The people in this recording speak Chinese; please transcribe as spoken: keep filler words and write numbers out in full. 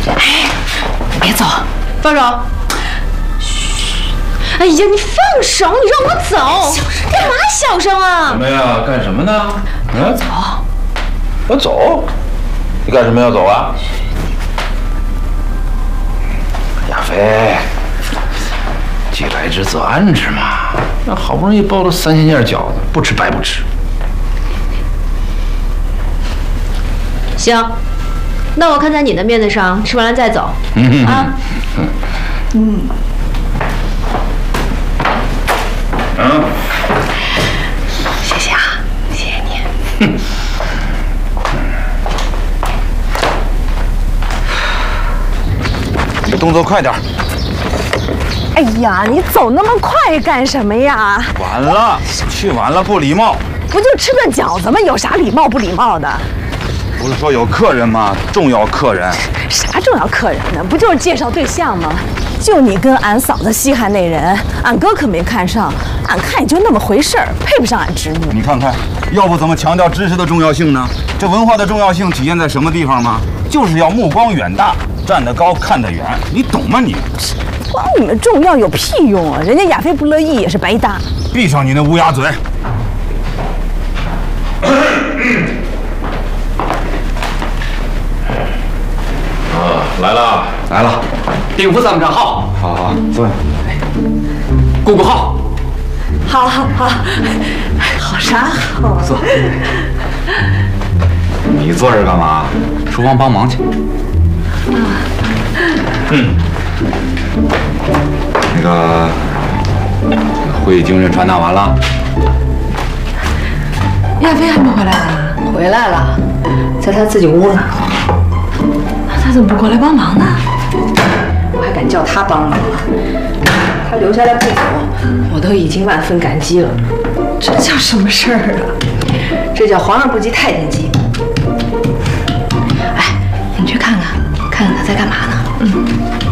哎，别走，放手！嘘！哎呀，你放手！你让我走！干嘛小声啊？ 什么呀？干什么呢？ 嗯，走。 我走？你干什么要走啊？亚飞，既来之则安之嘛。那好不容易包了三鲜馅饺子，不吃白不吃。 行，那我看在你的面子上，吃完了再走。 嗯啊。嗯。 嗯。 谢谢啊，谢谢你。哼。 你动作快点！ 哎呀，你走那么快干什么呀？ 晚了，去晚了不礼貌。 不就吃顿饺子吗？有啥礼貌不礼貌的？ 不是说有客人吗？重要客人。 啥重要客人呢？不就是介绍对象吗？就你跟俺嫂子稀罕那人，俺哥可没看上。俺看也就那么回事儿，配不上俺侄女。 你看看，要不怎么强调知识的重要性呢？这文化的重要性体现在什么地方吗？就是要目光远大，站得高看得远，你懂吗你？ 光你们重要有屁用啊！人家亚飞不乐意也是白搭。 闭上你那乌鸦嘴！ 啊，来了来了， 禀赋参谋长好。 好好坐下。 姑姑好。 好好好，好啥好？ 坐。你坐这儿干嘛？厨房帮忙去。 啊。 嗯。那个会议精神传达完了。 亚飞还没回来呢。回来了，在他自己屋呢。那他怎么不过来帮忙呢？我还敢叫他帮忙啊？他留下来不走，我都已经万分感激了。这叫什么事儿啊？这叫皇上不急太监急。